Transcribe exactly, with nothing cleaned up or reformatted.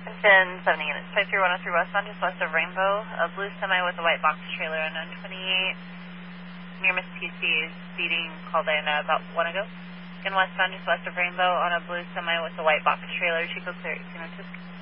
Lexington, seventy units, five three one oh three westbound, just west of Rainbow. A blue semi with a white box trailer on nine twenty-eight. Near Miss P C, speeding, called in uh, about one ago. Again, westbound, just west of Rainbow on a blue semi with a white box trailer. Chico clear, eighteen oh two.